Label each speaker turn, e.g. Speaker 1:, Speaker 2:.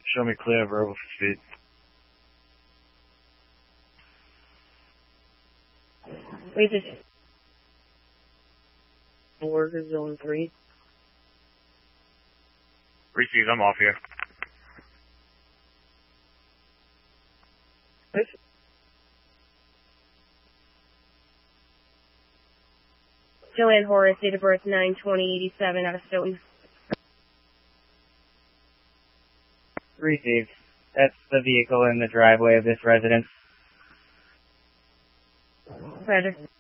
Speaker 1: Show me clear over speed.
Speaker 2: Wait, this Worker Zone 3.
Speaker 1: Receive, I'm off here.
Speaker 2: Joanne Horace, date of birth 9/20/87, out of Stoughton.
Speaker 3: Received. That's the vehicle in the driveway of this residence.
Speaker 2: Roger.